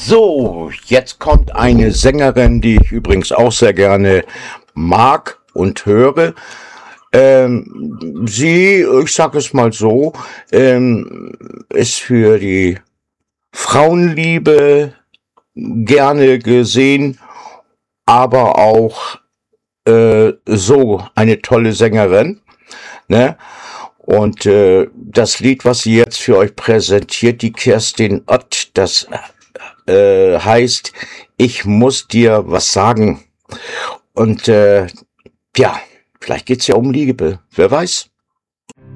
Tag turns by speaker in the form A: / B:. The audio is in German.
A: So, jetzt kommt eine Sängerin, die ich übrigens auch sehr gerne mag und höre. Sie, ich sage es mal so, ist für die Frauenliebe gerne gesehen, aber auch so eine tolle Sängerin, ne? Und das Lied, was sie jetzt für euch präsentiert, die Kerstin Ott, das heißt, ich muss dir was sagen. Und ja, vielleicht geht's ja um Liebe, wer weiß.